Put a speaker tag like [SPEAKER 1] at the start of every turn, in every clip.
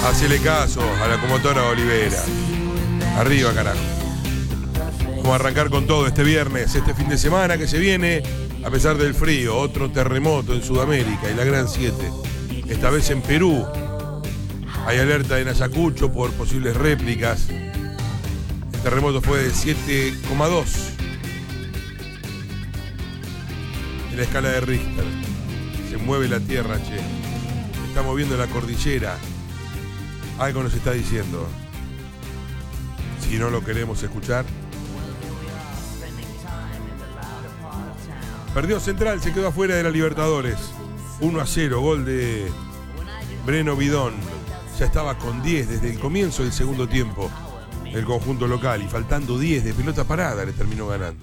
[SPEAKER 1] Hacele caso a la locomotora Olivera. Arriba, carajo. Vamos a arrancar con todo este viernes, este fin de semana que se viene, a pesar del frío, otro terremoto en Sudamérica y la Gran 7. Esta vez en Perú. Hay alerta en Ayacucho por posibles réplicas. El terremoto fue de 7,2 en la escala de Richter. Se mueve la tierra, che. Se está moviendo la cordillera. Algo nos está diciendo. Si no lo queremos escuchar. Perdió Central, se quedó afuera de la Libertadores. 1-0, gol de Breno Bidón. Ya estaba con 10 desde el comienzo del segundo tiempo el conjunto local y faltando 10 de pelota parada le terminó ganando.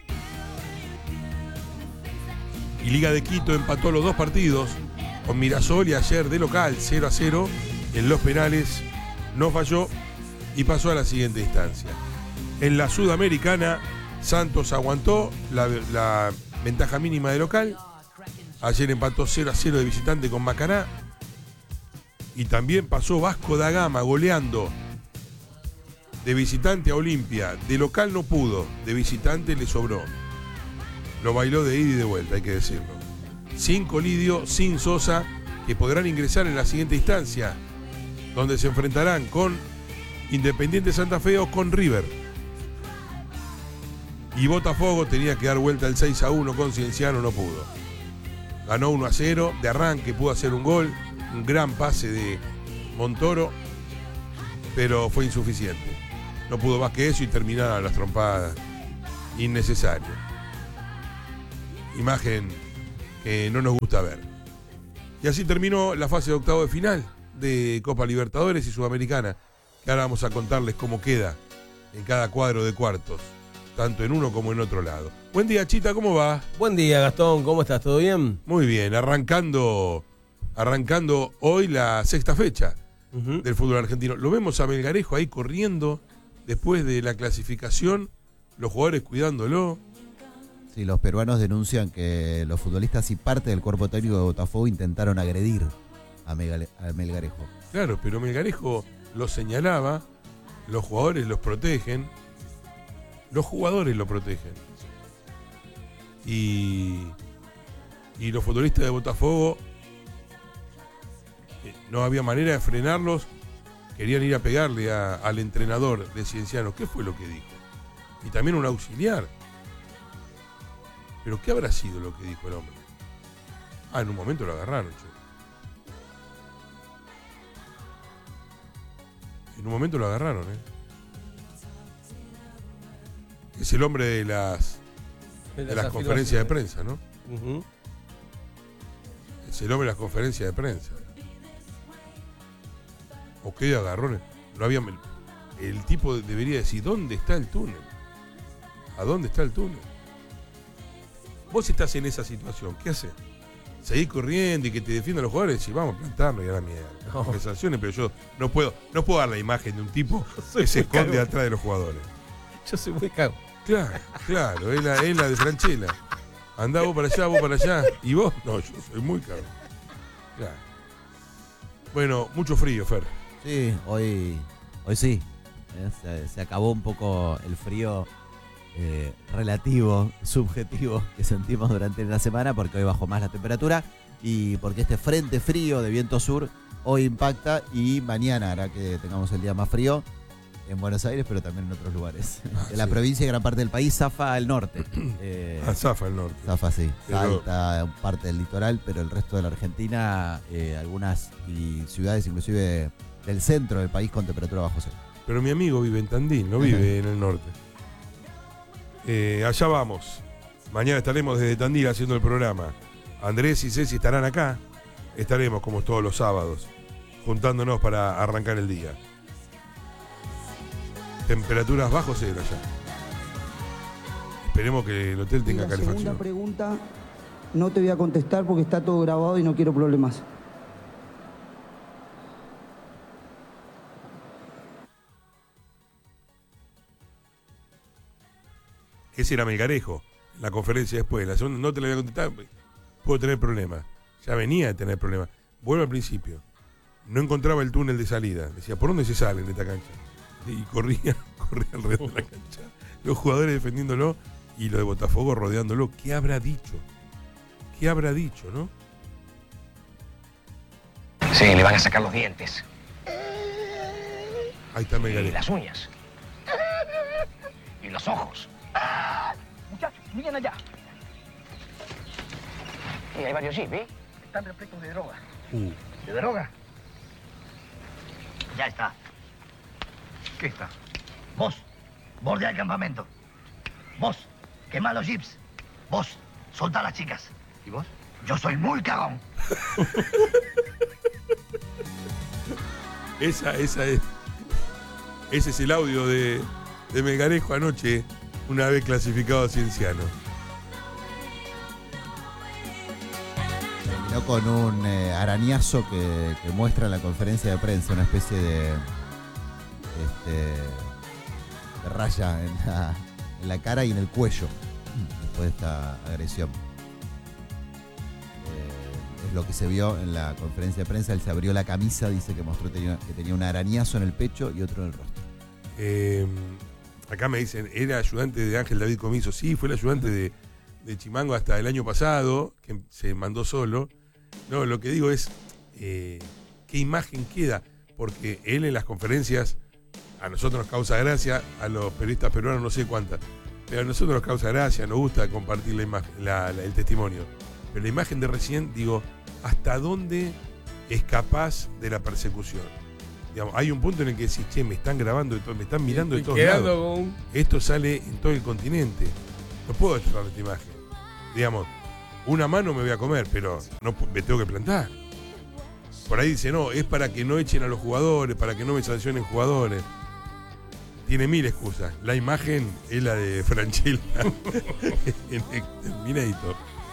[SPEAKER 1] Y Liga de Quito empató los dos partidos con Mirasol y ayer de local 0-0 en los penales, no falló y pasó a la siguiente instancia. En la Sudamericana, Santos aguantó la ventaja mínima de local. Ayer empató 0-0 de visitante con Macará. Y también pasó Vasco da Gama goleando de visitante a Olimpia. De local no pudo, de visitante le sobró. Lo bailó de ida y de vuelta, hay que decirlo. Sin Colidio, sin Sosa, que podrán ingresar en la siguiente instancia, donde se enfrentarán con Independiente Santa Fe o con River. Y Botafogo tenía que dar vuelta el 6-1 con Cienciano, no pudo. Ganó 1-0, de arranque pudo hacer un gol, un gran pase de Montoro, pero fue insuficiente. No pudo más que eso y terminaron las trompadas. Innecesario. Imagen que no nos gusta ver. Y así terminó la fase de octavo de final de Copa Libertadores y Sudamericana, que ahora vamos a contarles cómo queda en cada cuadro de cuartos, tanto en uno como en otro lado. Buen día, Chita, ¿cómo va?
[SPEAKER 2] Buen día, Gastón, ¿cómo estás? ¿Todo bien?
[SPEAKER 1] Muy bien, arrancando hoy la sexta fecha del fútbol argentino. Lo vemos a Melgarejo ahí corriendo después de la clasificación, los jugadores cuidándolo.
[SPEAKER 3] Sí, los peruanos denuncian que los futbolistas y parte del cuerpo técnico de Botafogo intentaron agredir a Melgarejo.
[SPEAKER 1] Claro, pero Melgarejo lo señalaba, los jugadores los protegen, los jugadores lo protegen. Y los futbolistas de Botafogo no había manera de frenarlos, querían ir a pegarle al entrenador de Cienciano. ¿Qué fue lo que dijo? Y también un auxiliar. ¿Pero qué habrá sido lo que dijo el hombre? En un momento lo agarraron, che. En un momento lo agarraron, Es el hombre de las conferencias de prensa, ¿no? Es el hombre de las conferencias de prensa. ¿O qué agarrones? No había... El tipo debería decir, ¿dónde está el túnel? ¿A dónde está el túnel? Vos estás en esa situación, ¿qué haces? Seguir corriendo y que te defiendan los jugadores y vamos a plantarnos y a la mierda. No. Conversaciones, pero yo no puedo dar la imagen de un tipo que se esconde atrás de los jugadores.
[SPEAKER 2] Yo soy muy cago.
[SPEAKER 1] Claro, es la de Franchella. Andá vos para allá. ¿Y vos? No, yo soy muy cago. Claro. Bueno, mucho frío, Fer.
[SPEAKER 3] Sí, hoy sí. Se acabó un poco el frío relativo, subjetivo que sentimos durante la semana, porque hoy bajó más la temperatura y porque este frente frío de viento sur hoy impacta y mañana hará que tengamos el día más frío en Buenos Aires, pero también en otros lugares de la provincia y gran parte del país. Zafa al norte.
[SPEAKER 1] Zafa al norte.
[SPEAKER 3] Zafa, sí.
[SPEAKER 1] Pero...
[SPEAKER 3] Salta parte del litoral, pero el resto de la Argentina, algunas ciudades inclusive del centro del país con temperatura bajo cero.
[SPEAKER 1] Pero mi amigo vive en Tandil, no vive en el norte. Allá vamos. Mañana estaremos desde Tandil haciendo el programa. Andrés y Ceci estarán acá. Estaremos como todos los sábados, juntándonos para arrancar el día. Temperaturas bajo cero ya. Esperemos que el hotel tenga calefacción.
[SPEAKER 4] Segunda pregunta, no te voy a contestar porque está todo grabado y no quiero problemas.
[SPEAKER 1] Ese era Melgarejo, en la conferencia después. La segunda no te la voy a contestar, puedo tener problemas. Ya venía de tener problemas. Vuelvo al principio. no encontraba el túnel de salida. Decía, ¿por dónde se sale en esta cancha? Y corría alrededor de la cancha. Los jugadores defendiéndolo y los de Botafogo rodeándolo. ¿Qué habrá dicho? ¿Qué habrá dicho, no?
[SPEAKER 5] Sí, le van a sacar los dientes.
[SPEAKER 1] Ahí está
[SPEAKER 5] Y
[SPEAKER 1] Melgarejo.
[SPEAKER 5] las uñas. Y los ojos. Muchachos, miren allá. Y hay varios jeeps, ¿eh? Están repletos de droga. ¿De droga? Ya está. ¿Qué está? Vos, bordea el campamento. Vos, quemá los jeeps. Vos, soltá a las chicas. ¿Y vos? Yo soy muy cagón.
[SPEAKER 1] Ese es el audio de Melgarejo anoche, una vez clasificado a Cienciano.
[SPEAKER 3] Terminó con un arañazo que muestra en la conferencia de prensa, una especie de raya en la cara y en el cuello después de esta agresión. Es lo que se vio en la conferencia de prensa. Él se abrió la camisa, dice que mostró que tenía un arañazo en el pecho y otro en el rostro.
[SPEAKER 1] Acá me dicen, era ayudante de Ángel David Comiso. Sí, fue el ayudante de Chimango hasta el año pasado, que se mandó solo. No, lo que digo es, ¿qué imagen queda? Porque él en las conferencias, a nosotros nos causa gracia, a los periodistas peruanos no sé cuántas, pero a nosotros nos causa gracia, nos gusta compartir la imagen, el testimonio. Pero la imagen de recién, digo, ¿hasta dónde es capaz de la persecución? Digamos, hay un punto en el que decís, che, me están grabando, me están mirando de todos lados. Esto sale en todo el continente. No puedo desterrar esta imagen. Digamos, una mano me voy a comer, pero no me tengo que plantar. Por ahí dice, no, es para que no echen a los jugadores, para que no me sancionen jugadores. Tiene mil excusas. La imagen es la de Franchella en Terminator.